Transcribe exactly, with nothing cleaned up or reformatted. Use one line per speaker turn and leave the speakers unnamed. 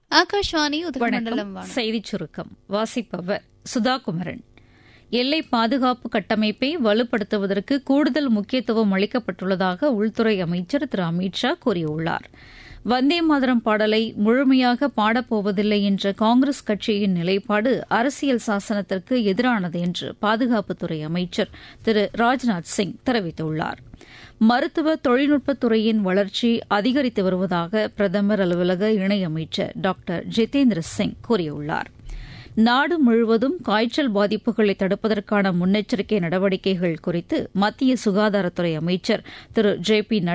ஆகாஷ்வாணி உதகமண்டலம்
செய்திச் சுருக்கம் வாசிப்பவர் சுதாகுமரன். எல்லை பாதுகாப்பு கட்டமைப்பை வலுப்படுத்துவதற்கு கூடுதல் முக்கியத்துவம் அளிக்கப்பட்டுள்ளதாக உள்துறை அமைச்சர் திரு அமித் ஷா கூறியுள்ளார். வந்தே மாதரம் பாடலை முழுமையாக பாடப்போவதில்லை என்ற காங்கிரஸ் கட்சியின் நிலைப்பாடு அரசியல் சாசனத்திற்கு எதிரானது என்று பாதுகாப்புத்துறை அமைச்சர் திரு ராஜ்நாத் சிங் தெரிவித்துள்ளார். மருத்துவ தொழில்நுட்பத்துறையின் வளர்ச்சி அதிகரித்து வருவதாக பிரதமர் அலுவலக இணையமைச்சர் டாக்டர் ஜிதேந்திர சிங் கூறியுள்ளார். நாடு முழுவதும் காய்ச்சல் பாதிப்புகளை தடுப்பதற்கான முன்னெச்சரிக்கை நடவடிக்கைகள் குறித்து மத்திய சுகாதாரத்துறை அமைச்சர் திரு ஜே பி